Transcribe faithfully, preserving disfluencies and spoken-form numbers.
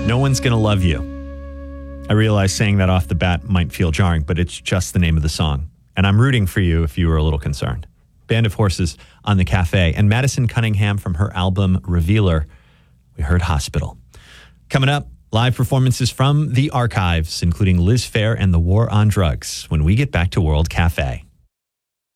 No One's Gonna Love You. I realize saying that off the bat might feel jarring, but it's just the name of the song. And I'm rooting for you if you were a little concerned. Band of Horses on the Cafe. And Madison Cunningham from her album Revealer. We heard Hospital. Coming up, live performances from the archives, including Liz Phair and the War on Drugs, when we get back to World Cafe.